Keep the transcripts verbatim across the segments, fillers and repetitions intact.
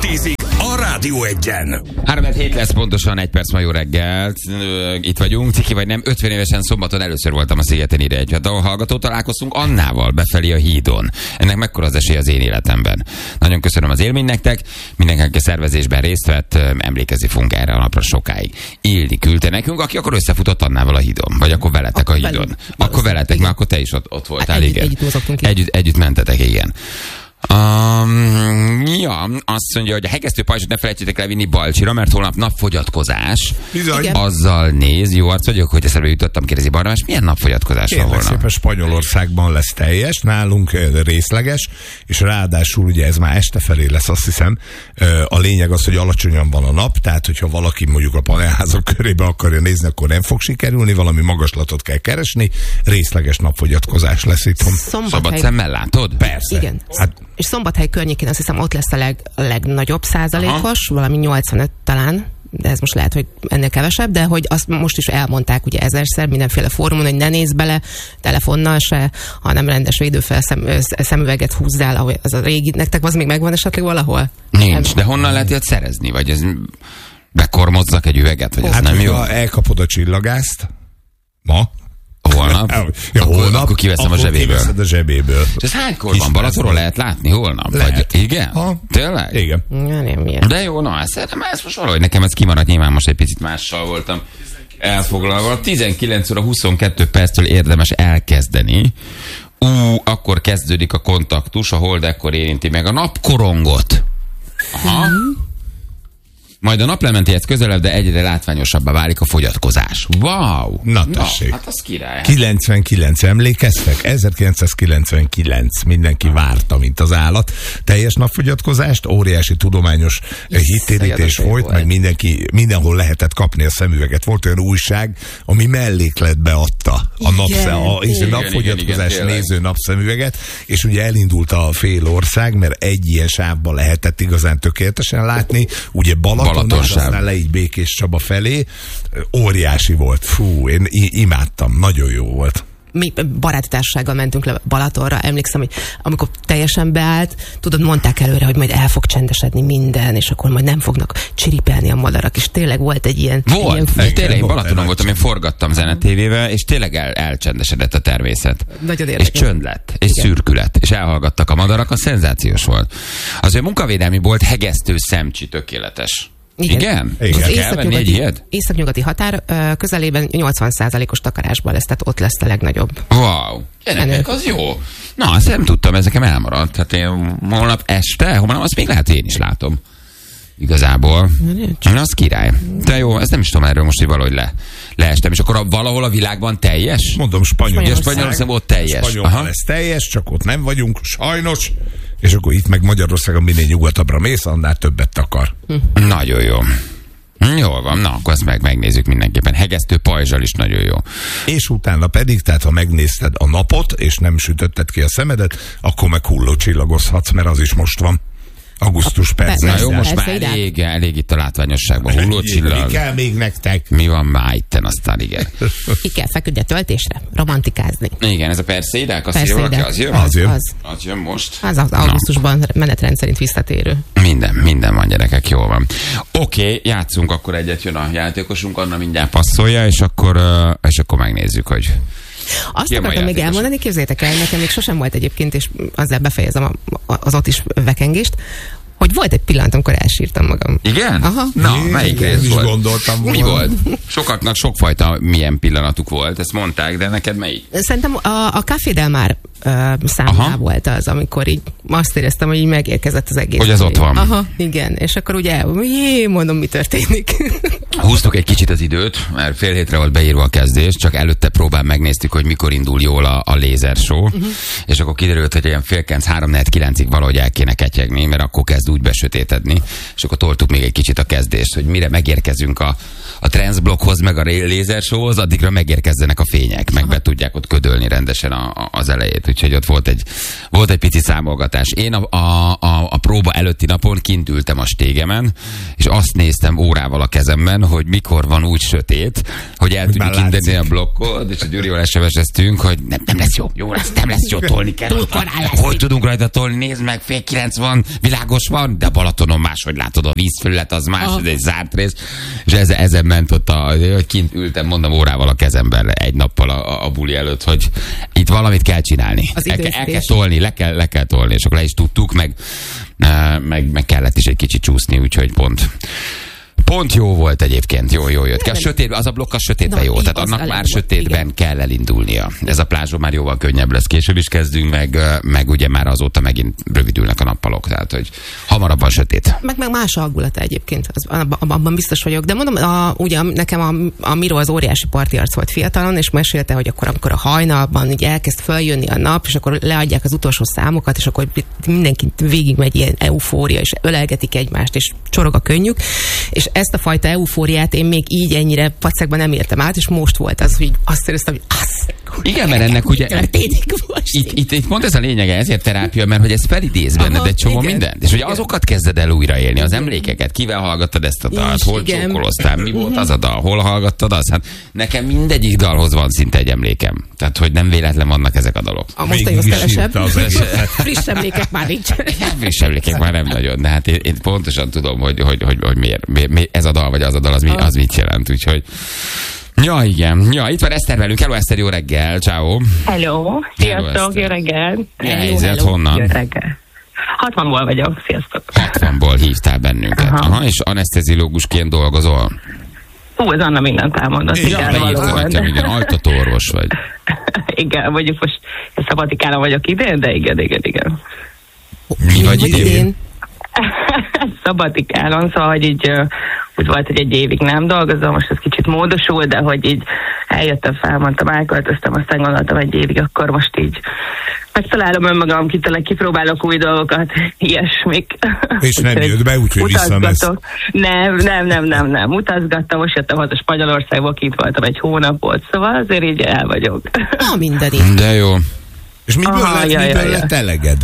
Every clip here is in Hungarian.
Striptease-zik a Rádió Egyen. három hét lesz pontosan, egy perc ma jó reggelt. Itt vagyunk, ciki vagy nem, ötven évesen szombaton először voltam a Szigeten ide egy hallgató, találkoztunk Annával befelé a hídon. Ennek mekkora az esély az én életemben. Nagyon köszönöm az élmény nektek, mindenkinek a szervezésben részt vett, emlékezni fogunk erre a napra sokáig. Ildi küldte nekünk, aki akkor összefutott Annával a hídon, vagy akkor veletek akkor a hídon. Velünk. Akkor veletek, mert akkor te is ott, ott voltál, hát együtt, igen. Együtt mozogtunk. Együtt, együtt mentetek, igen. Um, ja, azt mondja, hogy a hegesztő pajzsot ne felejtsétek elvinni Balcsira, mert holnap napfogyatkozás. Bizony. Azzal néz, jó arc vagyok, hogy eszembe jutottam, kérdezi Barnabás, milyen napfogyatkozás van Kérlek holnap? szépen, Spanyolországban lesz teljes, nálunk részleges, és ráadásul ugye ez már este felé lesz, azt hiszem. A lényeg az, hogy alacsonyan van a nap, tehát hogyha valaki mondjuk a panelházak körébe akarja nézni, akkor nem fog sikerülni, valami magaslatot kell keresni, részleges napfogyatkozás lesz itthon. Szabad szemmel látod? Persze. Igen. Hát, és Szombathely környékén azt hiszem ott lesz a, leg, a legnagyobb százalékos, aha, valami nyolcvanöt talán, de ez most lehet, hogy ennél kevesebb, de hogy azt most is elmondták ugye ezerszer mindenféle fórumon, hogy ne nézz bele telefonnal se, hanem rendes védőfel szem, szemüveget húzzál, ahogy az a régi, nektek az még megvan esetleg valahol? Nincs, de honnan lehet ilyet szerezni? Vagy ez bekormozzak egy üveget? Vagy hát, ez nem jó? Elkapod a csillagászt ma, holnap, ja, akkor, holnap, akkor kiveszem akkor a zsebéből. a zsebéből. És ez hánykor van? Balatonról lehet látni holnap? Lehet. Vagy, igen? Ha. Tényleg? Igen. Ja, nem, ilyen. De jó, na, szerintem ez most valahogy nekem ez kimaradt, nyilván most egy picit mással voltam elfoglalva. tizenkilenc óra huszonkettő perctől érdemes elkezdeni. Ú, akkor kezdődik a kontaktus, a hold ekkor érinti meg a napkorongot. Aha. Majd a naplementéhez közelebb, de egyre látványosabbá válik a fogyatkozás. Wow! Na tessék. Na, hát az király. kilencvenkilenc, emlékeztek? ezerkilencszázkilencvenkilenc, mindenki várta, mint az állat. Teljes napfogyatkozást, óriási tudományos hitérítés folyt, volt. Meg mindenki, mindenhol lehetett kapni a szemüveget. Volt olyan újság, ami mellékletbe adta a, napsze, a, és a napfogyatkozás igen, igen, néző napszemüveget, és ugye elindult a fél ország, mert egy ilyen sávban lehetett igazán tökéletesen látni, ugye Balaton, aztán le így Békés Csaba felé, óriási volt. Fú, én imádtam, nagyon jó volt. Mi baráti társasággal mentünk le Balatonra, emlékszem, hogy amikor teljesen beállt, tudod, mondták előre, hogy majd el fog csendesedni minden, és akkor majd nem fognak csiripelni a madarak, és tényleg volt egy ilyen... Volt, ilyen tényleg, én Balatonon voltam, én forgattam zenetévével, és tényleg el, elcsendesedett a természet. Nagyon érdekes. És csönd lett, és igen, szürkület, és elhallgattak a madarak, a szenzációs volt. Az, hogy munkavédelmi bolt hegesztő szemcsi tökéletes. Igen? Igen? Igen. Az északnyugati, északnyugati határ közelében nyolcvan százalékos takarásban lesz, tehát ott lesz a legnagyobb. Wow! Gyerekek, az jó. Na, azt nem tudtam, ez nekem elmaradt. Hát én holnap este, holnap azt még lehet, hogy én is látom. Igazából. Na, az király. De jó, ezt nem is tudom erről most, hogy valahogy le, leestem. És akkor a, valahol a világban teljes? Mondom, Spanyolország. Spanyolország ott teljes. Spanyolország lesz teljes, csak ott nem vagyunk, sajnos. És akkor itt meg Magyarországon minél nyugatabbra mész, annál többet takar. Hm. Nagyon jó. Jól van, na akkor azt meg megnézzük mindenképpen. Hegesztő pajzsal is nagyon jó. És utána pedig, tehát ha megnézted a napot, és nem sütötted ki a szemedet, akkor meg hullócsillagozhatsz, mert az is most van. Augusztus persze. Na jó, most már elég, elég itt a látványosságban. Hullócsillag. Mi kell még nektek? Mi van már itten, aztán igen. Ki kell feküdni a töltésre, romantikázni. Igen, ez a perszédák, azt írja valaki, az jön? Az jön. Az, az jön most. Az, az augusztusban menetrend szerint visszatérő. Minden, minden van, gyerekek, jól van. Oké, okay, játszunk akkor egyet, jön a játékosunk, Anna mindjárt passzolja, és akkor, és akkor megnézzük, hogy... Azt akartam még elmondani, képzeljétek el, nekem még sosem volt egyébként, és azzal befejezem a, az ott is vekengést, hogy volt egy pillanat, amikor elsírtam magam. Igen? Aha. Na, melyik ez volt? Gondoltam Mi volt? Sokaknak sokfajta milyen pillanatuk volt, ezt mondták, de neked melyik? Szerintem a, a Café Del Mar uh, számlá volt az, amikor így azt éreztem, hogy így megérkezett az egész. Hogy az ott van. Aha, igen. És akkor ugye, jé, mondom, mi történik. Húztuk egy kicsit az időt, mert fél hétre volt beírva a kezdés, csak előtte próbán megnéztük, hogy mikor indul jól a, a lézer show, uh-huh. és akkor kiderült, hogy ilyen fél három negyven kilencig valahogy el kéne ketyegni, mert akkor kezd úgy besötétedni, és akkor toltuk még egy kicsit a kezdést, hogy mire megérkezünk a, a transzblokkhoz, meg a lézer showhoz, addigra megérkezzenek a fények, meg be tudják ott ködölni rendesen a, a, az elejét. úgyhogy ott volt egy, volt egy pici számolgatás. Én a, a, a, a próba előtti napon kint ültem a stégemen, és azt néztem órával a kezemben, hogy mikor van úgy sötét, hogy el tudjuk indítani a blokkot, és a Gyurival es em es-eztünk, hogy nem, nem lesz jó, jó lesz, nem lesz jó, tolni kell. Hogy tudunk rajta tolni? Nézd meg, fél kilenc van, világos van, de a Balatonon máshogy látod, a vízfelület az más, ez egy zárt rész, és ezen, ezen ment ott, a, hogy kint ültem, mondom órával a kezemben egy nappal a, a buli előtt, hogy itt valamit kell csinálni. El, el kell tolni, le kell, le kell tolni, és akkor le is tudtuk, meg, meg, meg kellett is egy kicsit csúszni, úgyhogy pont. Pont jó volt egyébként, jó, jó jött ki. A sötét, az a blokk a sötétben jó, tehát annak már sötétben igen. kell elindulnia. Ez a plázson már jóval könnyebb lesz, később is kezdünk, meg, meg ugye már azóta megint rövidülnek a nappalok, tehát hogy hamarabb van sötét. Meg, meg más a hangulata egyébként, az, abban biztos vagyok, de mondom, a, ugye nekem a, a Miro az óriási partiarc volt fiatalon, és mesélte, hogy akkor, amikor a hajnalban így elkezd feljönni a nap, és akkor leadják az utolsó számokat, és akkor mindenki végig megy ilyen eufória, és ölelgetik egymást, és csorog a könnyük, és ezt a fajta eufóriát én még így ennyire pacekban nem értem át, és most volt az, hogy azt éreztem, hogy az. Igen, mert ennek ugye itt, itt, itt pont ez a lényege, ezért terápia, mert hogy ez felidéz benned egy csomó mindent. És ugye azokat kezded el újraélni, az emlékeket. Kivel hallgattad ezt a dalt, hol csókoloztál, mi volt az a dal, hol hallgattad azt? Hát nekem mindegyik dalhoz van szinte egy emlékem. Tehát, hogy nem véletlen vannak ezek a dalok. A mostani az kevesebb. Friss emlékek már nincs. Friss emlékek már nem nagyon, de hát én, én pontosan tudom, hogy, hogy, hogy, hogy miért, miért ez a dal, vagy az a dal, az, mi, az mit jelent, úgyhogy ja, igen. Ja, itt van Eszter velünk. Hello, Eszter, jó reggel. Ciao. Hello. Sziasztok, jó reggel. Mi a helyzet, honnan? Jó reggel. hatvanból vagyok, sziasztok. hatvanból hívtál bennünket. Aha. Aha, és anesztezilógusként dolgozol? Hú, ez Anna mindent elmondott. Igen, beírta nekem, igen, altatóorvos vagy. Igen, mondjuk most szabadikálon vagyok idén, de igen, igen, igen. Mi vagy idén? Szabadikálon, szóval, hogy így úgy volt, hogy egy évig nem dolgozom, most ez kicsit módosul, de hogy így eljöttem, felmondtam, elköltöztem, aztán gondoltam egy évig, akkor most így megtalálom önmagam, kitalálok, kipróbálok új dolgokat, ilyesmik. És nem jött be, úgyhogy visszamész. Nem, nem, nem, nem, nem. Utazgattam, most jöttem haza Spanyolországból, kint voltam egy hónapot, szóval azért így el vagyok. Na, mindenit. De jó. És miből Aha, lett, jaj, miből jaj, lett eleged?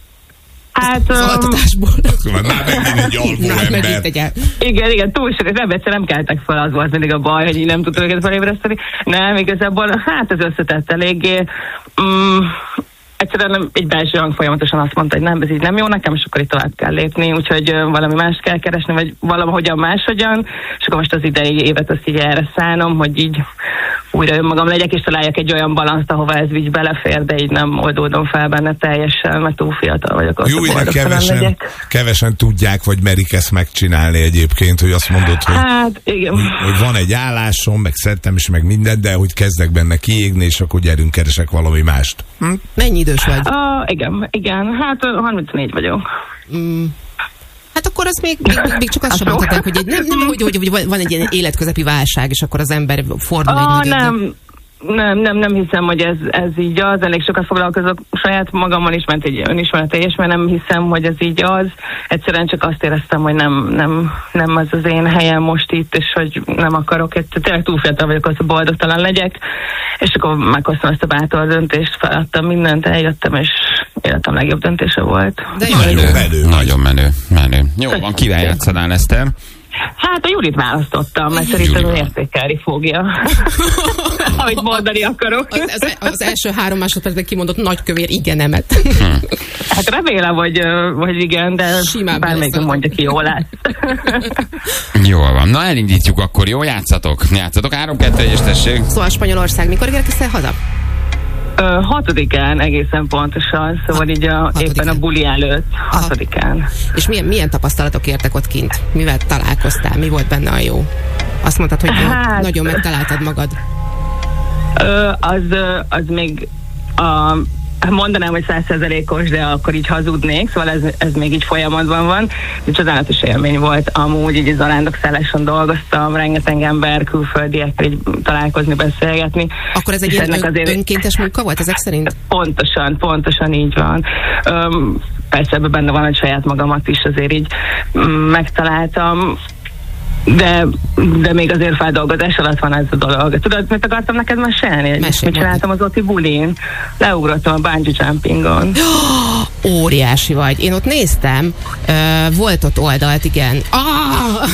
Hát... Az um, altatásból. Már megint egy alvó ember. Egy igen, igen, túl sok, nem egyszer nem keltek fel, az volt mindig a baj, hogy így nem tudtam őket felébreszteni. Nem, igazából, hát ez összetett eléggé. Mm, egyszerűen nem, egy belső hang folyamatosan azt mondta, hogy nem, ez így nem jó nekem, és akkor itt tovább kell lépni, úgyhogy uh, valami mást kell keresni, vagy valahogyan máshogyan, és akkor most az idei évet azt így erre szánom, hogy így újra önmagam legyek, és találjak egy olyan balanszt, ahova ez így belefér, de így nem oldódom fel benne teljesen, mert túl fiatal vagyok. Jó, de kevesen, kevesen tudják, vagy merik ezt megcsinálni egyébként, hogy azt mondod, hogy, hát, igen. hogy, hogy van egy állásom, meg szeretem is, meg mindent, de hogy kezdek benne kiégni, és akkor gyerünk, keresek valami mást. Hm? Mennyi idős vagy? Uh, igen, igen, hát harmincnégy vagyok. Mm. Hát akkor az még, még, még csak azt sem mondhatnánk, hogy egy, nem, nem hogy, hogy, hogy van egy ilyen életközepi válság, és akkor az ember fordul ah, egy nem, nem, nem, nem hiszem, hogy ez, ez így az. Elég sokat foglalkozok saját magammal is, mert egy önismereteljes, mert nem hiszem, hogy ez így az. Egyszerűen csak azt éreztem, hogy nem, nem, nem az az én helyem most itt, és hogy nem akarok, egy, tényleg túl fiatal vagyok, az, hogy boldogtalan legyek, és akkor meghoztam ezt a bátor döntést, feladtam mindent, eljöttem, és életem legjobb döntése volt. De jó, menő, menő, nagyon menő, menő. Jó, Köszönöm. Van, kivel játszanál, Eszter? Hát a Judit választottam, mert szerintem értékelni fogja. Ahogy mondani akarok. Az, az, az első három másodpercben kimondott nagykövér igenemet. Hm. Hát remélem, hogy, hogy igen, de bármelyik mondja ki, jól lesz. Jól van. Na elindítjuk akkor, jó? Játszatok. Játszatok. három kettő egyes tessék. Szóval Spanyolország, mikor érkeztél haza? Uh, hatodikán egészen pontosan, szóval így a, éppen a buli előtt, hatodikán. Aha. És milyen, milyen tapasztalatok értek ott kint? Mivel találkoztál? Mi volt benne a jó? Azt mondtad, hogy hát, nagyon megtaláltad magad. Uh, az, az még a... mondanám, hogy száz százalékos, de akkor így hazudnék, szóval ez, ez még így folyamatban van. De csodálatos élmény volt. Amúgy így zarándokszálláson dolgoztam, rengeteg ember, külföldiekkel így találkozni, beszélgetni. Akkor ez egy ilyen ön, azért... önkéntes munka volt ezek szerint? Pontosan, pontosan így van. Um, persze ebben benne van, hogy saját magamat is azért így um, megtaláltam. De, de még azért feldolgozás alatt van ez a dolog. Tudod, mit akartam neked mesélni? Mit csináltam az Oti bulin? Leugrottam a bungee jumpingon. Óriási vagy. Én ott néztem, uh, volt ott oldalt, igen. Ah!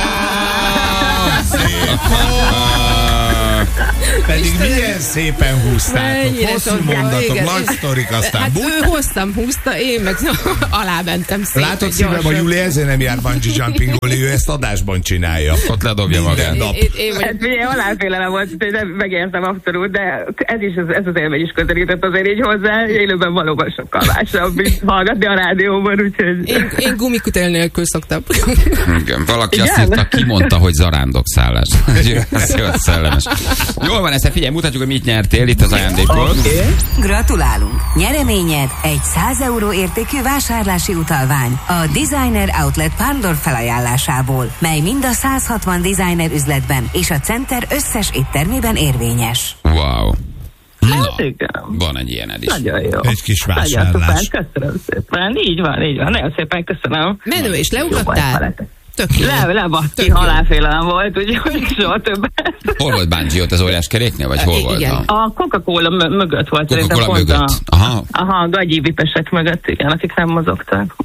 Pedig milyen szépen húztátok. Hosszú mondatok, nagy sztorik, aztán hát but. ő hosszan húzta, én meg alá mentem szépen. Látod szívem, a Júli ezért nem jár bungee jumpingolni, ő ezt adásban csinálja. Ott ledobja magát. Én, én, én hát ugye halálfélelem volt, hogy nem megértem abszolút, de ez is, ez az élmény is közelített azért így hozzá, élőben valóban sokkal másabb, mint hallgatni a rádióban, úgyhogy... Én, én gumikutél nélkül szoktam. Igen, valaki Igen? azt írta, kimondta, hogy zarándokszállás. Ez jó, szellemes. Jól van, ezt figyelj, mutatjuk, hogy mit nyertél itt az ajándékot. Okay. Gratulálunk! Nyereményed egy száz euró értékű vásárlási utalvány a Designer Outlet Pándor felajánlásából, mely mind a száz hatvan designer üzletben és a Center összes éttermében érvényes. Wow. Hát igen. Van egy ilyened is. Nagyon jó. Egy kis Nagyon vásárlás. szépen, köszönöm szépen. Így van, így van. Nagyon szépen köszönöm. Menő, és leugrottál? Tök jó. Le, lebaszti, halálfélelem volt, úgyhogy soha többet. Hol volt bungee, ott az óriás keréknél, vagy hol volt? Igen. A Coca-Cola mö- mögött volt. szerintem Coca-Cola pont mögött. A, Aha. aha, gagyi vipesek mögött, igen, akik nem mozogtak.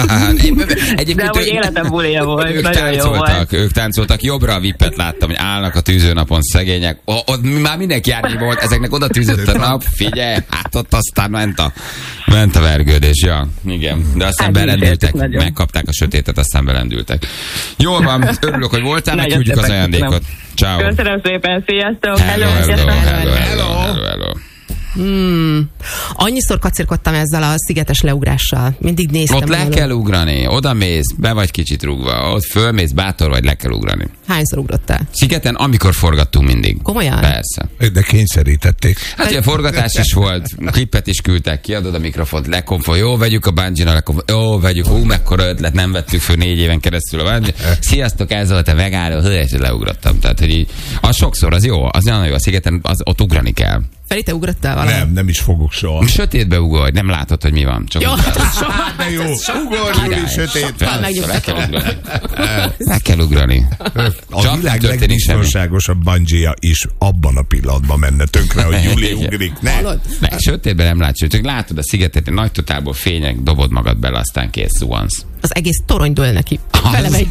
De hogy életem bulia volt, ők nagyon jó volt. táncoltak, ők táncoltak, jobbra a vippet láttam, hogy állnak a tűzőnapon szegények. O, ott már mindenki árnyékban volt, ezeknek oda tűzött a nap, figyelj, hát ott aztán ment a, ment a vergődés, ja, igen. De aztán Hát, belendültek, nagyon. megkapták a sötétet, aztán belendültek. Jól van, örülök, hogy voltál, Nagyon megküldjük az szépen ajándékot. Ciao. Köszönöm szépen, sziasztok! Hello, hello, hello. hello, hello, hello, hello. Hmm. Annyiszor kacérkodtam ezzel a szigetes leugrással. Mindig néztem. Ott le volna. kell ugrani, oda mész, be vagy kicsit rúgva, ott fölmész, bátor vagy, le kell ugrani. Hányszor ugrottál? Szigeten, amikor forgattunk mindig. Komolyan? Persze. De kényszerítették. Hát ugye forgatás is volt, klippet is küldtek, kiadod a mikrofont, lekonfol, jó, vegyük a bungee-nal, lekonfol, jó, vegyük, hú, mekkora ötlet, nem vettük föl négy éven keresztül a bungee. Sziasztok, ez volt a vegáló, és leugrottam. Tehát, hogy így, az sokszor, az jó, az nagyon jó, a szigeten, az, ott ugrani kell. Feri, te ugrottál valami? Nem, nem is fogok soha. Sötétbe ugorj, nem látod, hogy mi van. Csak Jó, ugrálsz. hát De jó, ugorj, Júli, sötét. Persze, le kell ugrani. Le kell ugrani. A Csak világ történik legbiztonságosabb bungee is abban a pillanatban menne tönkre, hogy Júli Igen. ugrik. Ne. Hallod? Ne, sötétben nem látsz, csak látod a szigetet, egy nagy totálból fények, dobod magad bele, aztán kész, zuhansz. Az egész torony dől neki. Vele megy.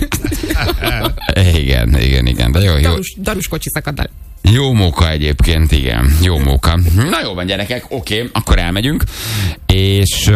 Igen, igen, igen, de jó, jó. Darus, darus kocsi szakad el. Jó móka egyébként, igen, jó móka. Na jó van, gyerekek, oké, akkor elmegyünk, és,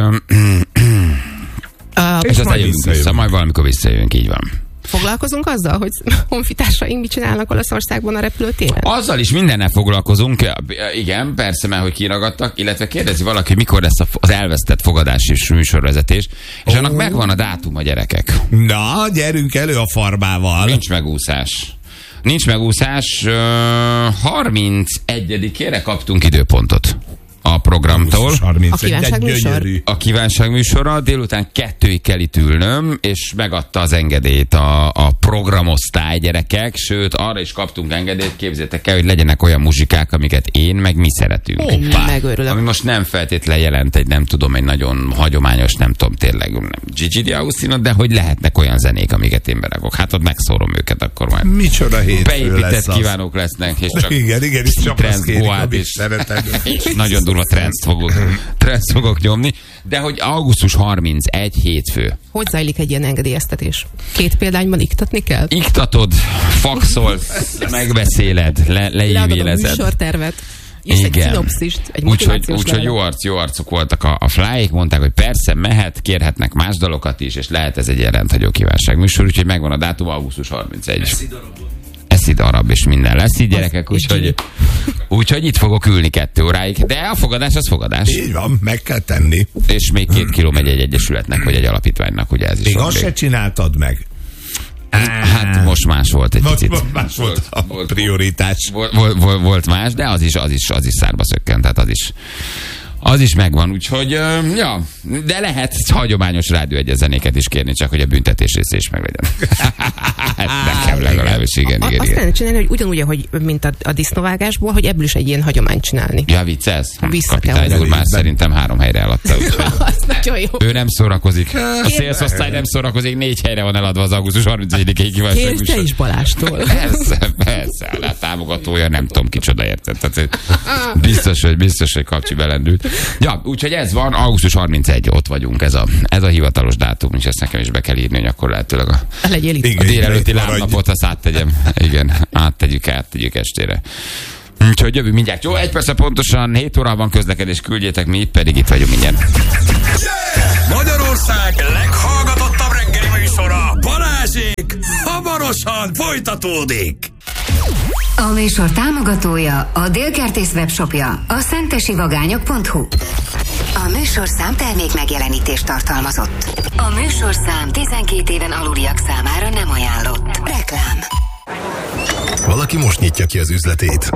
Uh, és aztán majd jövünk visszajövünk. vissza, majd valamikor visszajövünk, így van. foglalkozunk azzal, hogy honfitársaink mit csinálnak Olaszországban a repülőtéren? Azzal is mindennel foglalkozunk, igen, persze, mert hogy kiragadtak, illetve kérdezi valaki, hogy mikor lesz az elvesztett fogadás és műsorvezetés, és annak megvan a dátum, a gyerekek. Na, gyerünk elő a farbával. Nincs megúszás. Nincs megúszás. harmincegyedikére kaptunk időpontot a programtól. A kívánságműsor? A kívánságműsorra délután kettőig kell itt ülnöm, és megadta az engedélyt a, a programosztály, gyerekek, sőt, arra is kaptunk engedélyt, képzeljétek el, hogy legyenek olyan muzsikák, amiket én, meg mi szeretünk. Hoppá. Megőrülök. Ami most nem feltétlenül jelent egy, nem tudom, egy nagyon hagyományos, nem tudom, tényleg nem Gigi D'Agostino, de hogy lehetnek olyan zenék, amiket én berakok. Hát ott megszórom őket, akkor majd. Micsoda hétfő beépített lesz az. kívánók lesznek, és csak igen, igen, és csak trend azt kérik, boát, amit és, szeretem. és nagyon durva trendszt fogok, trendszt fogok nyomni, de hogy augusztus harmincegy hétfő. Hogy zajlik egy ilyen engedélyeztetés? Két példányban iktatni kell? Iktatod, faxolsz, megbeszéled, le, Leadod a leívélezed. műsortervet. És egy szinopszist, egy Úgyhogy motivációs úgy, levelet. jó, arc, jó arcok voltak a, a flyék, mondták, hogy persze mehet, kérhetnek más dalokat is, és lehet ez egy ilyen rendhagyó kívánság műsor, úgyhogy megvan a dátum, augusztus harmincegy. Eszid arab, és minden lesz így, gyerekek, úgyhogy, úgyhogy itt fogok ülni kettő óráig. De a fogadás az fogadás. Így van, meg kell tenni. És még két kiló megy egy egyesületnek, vagy egy alapítványnak, ugye ez is Még van azt még. se csináltad meg. Hát most más volt egy Most picit. más volt a prioritás. Volt, volt, volt, volt más, de az is, az is, az is szárba szökkent, tehát az is, Az is megvan, úgyhogy, uh, ja, de lehet hagyományos Rádió Egy zenéket is kérni, csak hogy a büntetés része is meglegyen. Nekem legalábbis, igen, igen, igen. Azt kellene csinálni, hogy ugyanúgy, hogy, mint a, a disznóvágásból, hogy ebből is egy ilyen hagyományt csinálni. Ja, viccelsz? Kapitány úr már szerintem három helyre eladta. Az nagyon jó. Ő nem szórakozik. A szélszosztály nem szórakozik, négy helyre van eladva az augusztus harmincegyedikéig kívánság. Kérsz te is Balástól. Persze, persze. A támogatója nem tudom kicsoda, érted. Tehát, biztos, hogy biztos, hogy kapcsi belendült. Ja, úgyhogy ez van, augusztus harmincegy, ott vagyunk, ez a, ez a hivatalos dátum, és ezt nekem is be kell írni, hogy akkor lehetőleg a, a délelőtti lábnapot azt áttegyem. Igen, áttegyük, áttegyük estére. Úgyhogy jövő mindjárt. Jó, egy persze pontosan, hét órában közlekedés, küldjétek, mi pedig itt vagyunk mindjárt. Yeah! Magyarország leghallgatottabb reggeli műsora, Balázsék, hamarosan folytatódik. A műsor támogatója a Délkertész webshopja, a szentesivagányok pont hu. A műsorszám termék megjelenítést tartalmazott. A műsorszám tizenkét éven aluliak számára nem ajánlott. Reklám. Valaki most nyitja ki az üzletét.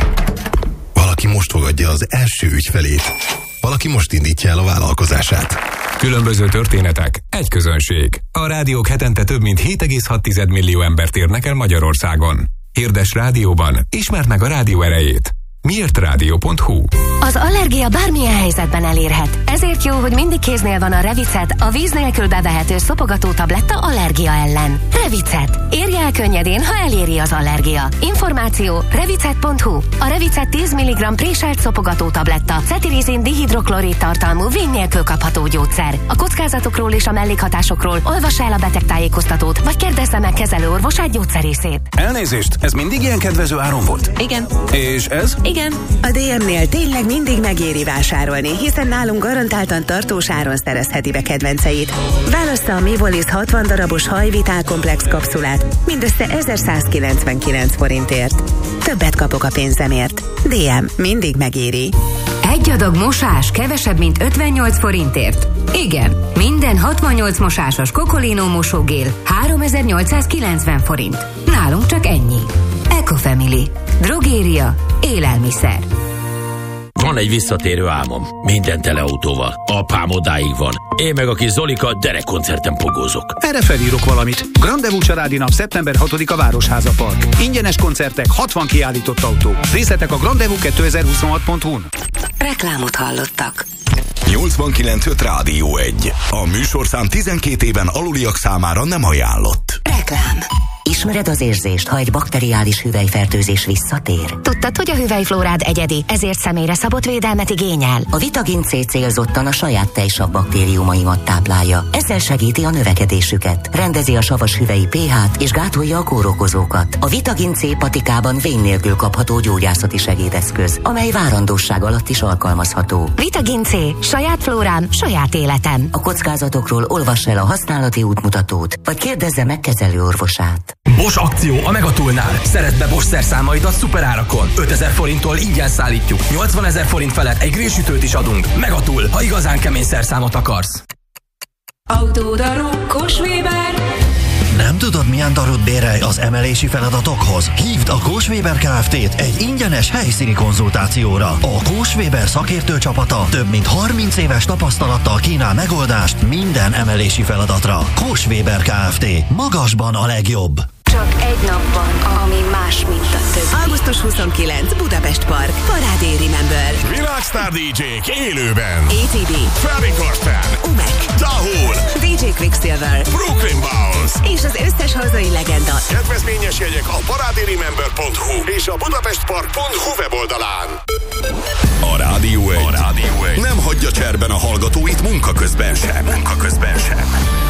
Valaki most fogadja az első ügyfelét. Valaki most indítja el a vállalkozását. Különböző történetek, egy közönség. A rádiók hetente több mint hét egész hat millió embert érnek el Magyarországon. Hirdes rádióban, ismerd meg a rádió erejét. Miért rádió pont hu. Az allergia bármilyen helyzetben elérhet. Ezért jó, hogy mindig kéznél van a Revicet, a víz nélkül bevehető szopogató tabletta allergia ellen. Revicet. Érje el könnyedén, ha eléri az allergia. Információ revicet pont hu. A Revicet tíz milligramm préselt szopogató tabletta cetirizin dihidroklorid tartalmú víz nélkül kapható gyógyszer. A kockázatokról és a mellékhatásokról olvassa el a betegtájékoztatót, vagy kérdezze meg kezelőorvosát, gyógyszerészét. Elnézést, ez mindig ilyen kedvező áron volt? Igen. És ez? Igen. A dé em-nél tényleg mindig megéri vásárolni, hiszen nálunk garantáltan tartós áron szerezheti be kedvenceit. Válassza a Mivolis hatvan darabos hajvitálkomplex kapszulát mindössze ezerszázkilencvenkilenc forintért. Többet kapok a pénzemért. dé em mindig megéri. Egy adag mosás kevesebb, mint ötvennyolc forintért? Igen, minden hatvannyolc mosásos Kokolino mosógél háromezer-nyolcszázkilencven forint. Nálunk csak ennyi. Ecofamily. Drogéria. Élelmiszer. Van egy visszatérő álmom. Minden teleautóval. Apám odáig van. Én meg a kis Zolika derekkoncerten pogózok. Erre felírok valamit. Grandevú családi nap szeptember hatodika Városháza Park. Ingyenes koncertek, hatvan kiállított autó. Részletek a grandevú kétezer-huszonhat pont hu-n. Reklámot hallottak. nyolcvankilenc öt Rádió Egy. A műsorszám tizenkét éven aluliak számára nem ajánlott. Reklám. Ismered az érzést, ha egy bakteriális hüvelyfertőzés visszatér? Tudtad, hogy a hüvelyflórád egyedi, ezért személyre szabott védelmet igényel? A Vitagin C célzottan a saját tejsav baktériumaimat táplálja. Ezzel segíti a növekedésüket, rendezi a savas hüvelyi pH-t és gátolja a kórokozókat. A Vitagin C patikában vén nélkül kapható gyógyászati segédeszköz, amely várandóság alatt is alkalmazható. Vitagin C. Saját flórám, saját életem. A kockázatokról olvass el a használati útmutatót, vagy kérdezze meg kezelőorvosát. Bosch akció a Megatoolnál. Szerezd be Bosch szerszámaidat szuperárakon. ötezer forinttól ingyen szállítjuk. nyolcvanezer forint felett egy grillsütőt is adunk. Megatool, ha igazán kemény szerszámot akarsz. Autódarú Kós-Weber. Nem tudod, milyen darut bérelj az emelési feladatokhoz? Hívd a Kós-Weber Kft-t egy ingyenes helyszíni konzultációra. A Kós-Weber szakértő csapata több mint harminc éves tapasztalattal kínál megoldást minden emelési feladatra. Kós-Weber Kft. Magasban a legjobb. Csak egy nap van, ami más, mint a többi. augusztus huszonkilencedike Budapest Park. Parádé Remember. Világstar dé jék élőben. á té bé. Ferry Corsten. Umek. Dahul. dé jé Quicksilver. Brooklyn Bounce. És az összes hazai legenda. Kedvezményes jegyek a parádé remember pont hu és a budapestpark pont hu weboldalán. A Rádió Egy. A Rádió Egy nem hagyja cserben a hallgatóit munka közben sem. Munka közben sem.